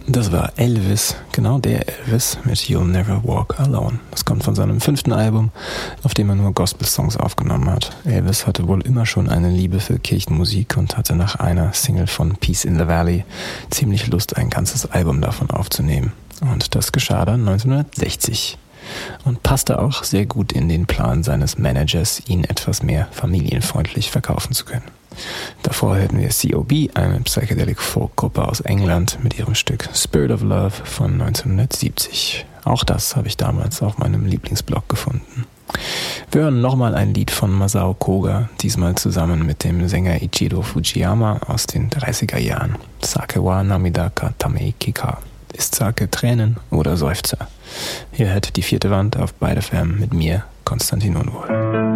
Das war Elvis, genau der Elvis mit You'll Never Walk Alone. Das kommt von seinem 5. Album, auf dem er nur Gospel-Songs aufgenommen hat. Elvis hatte wohl immer schon eine Liebe für Kirchenmusik und hatte nach einer Single von Peace in the Valley ziemlich Lust, ein ganzes Album davon aufzunehmen. Und das geschah dann 1960. Und passte auch sehr gut in den Plan seines Managers, ihn etwas mehr familienfreundlich verkaufen zu können. Davor hörten wir C.O.B., eine Psychedelic-Folk-Gruppe aus England, mit ihrem Stück Spirit of Love von 1970. Auch das habe ich damals auf meinem Lieblingsblog gefunden. Wir hören nochmal ein Lied von Masao Koga, diesmal zusammen mit dem Sänger Ichiro Fujiyama aus den 30er Jahren. Sake wa namida ka tameiki ka. Ist Sake Tränen oder Seufzer? Ihr hört die 4. Wand auf Byte FM mit mir, Konstantin Unwohl.